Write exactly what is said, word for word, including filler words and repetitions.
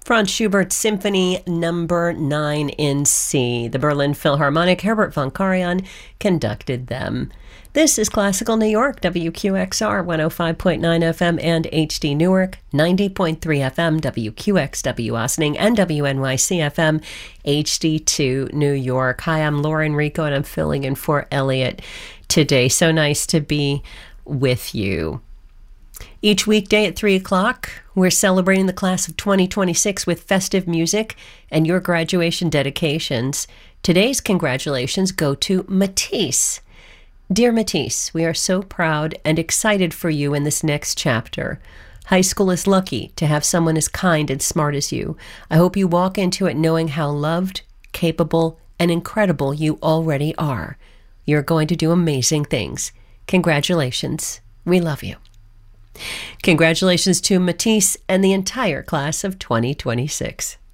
Franz Schubert Symphony Number nine in C. The Berlin Philharmonic, Herbert von Karajan, conducted them. This is Classical New York, W Q X R, one oh five point nine F M and H D Newark, ninety point three F M, W Q X W Ossining, and W N Y C F M, H D two New York. Hi, I'm Lauren Rico, and I'm filling in for Elliot today. So nice to be with you. Each weekday at three o'clock, we're celebrating the class of twenty twenty-six with festive music and your graduation dedications. Today's congratulations go to Matisse. Dear Matisse, we are so proud and excited for you in this next chapter. High school is lucky to have someone as kind and smart as you. I hope you walk into it knowing how loved, capable, and incredible you already are. You're going to do amazing things. Congratulations. We love you. Congratulations to Matisse and the entire class of twenty twenty-six.